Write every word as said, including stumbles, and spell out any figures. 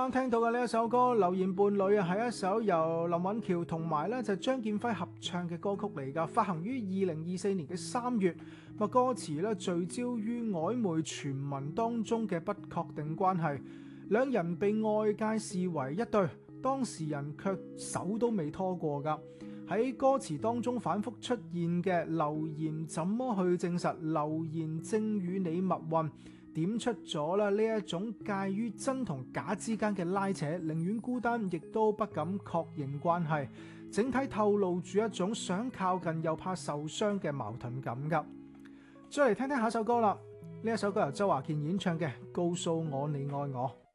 啱聽到嘅呢一首歌《流言伴侶》啊，係一首由林允喬同埋咧就張建輝合唱嘅歌曲嚟㗎，發行於二零二四年嘅三月。咁歌詞咧聚焦於曖昧傳聞當中嘅不確定關係，兩人被外界視為一對，當事人卻手都未拖過㗎。喺歌詞當中反覆出現嘅流言怎麼去證實，流言正與你密運，點出咗啦呢一種介於真同假之間嘅拉扯，寧願孤單亦都不敢確認關係，整體透露住一種想靠近又怕受傷嘅矛盾感噶。再嚟聽聽下首歌啦，呢一首歌由周華健演唱嘅《告訴我你愛我》。